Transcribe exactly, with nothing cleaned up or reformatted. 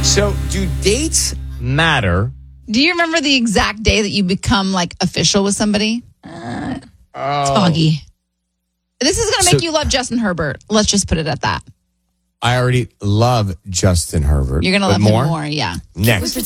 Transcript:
So, do dates matter? Do you remember the exact day that you become like official with somebody? Uh, Oh. Foggy. This is going to make So- you love Justin Herbert. Let's just put it at that. I already love Justin Herbert. You're going to But love more? him more, yeah. Next.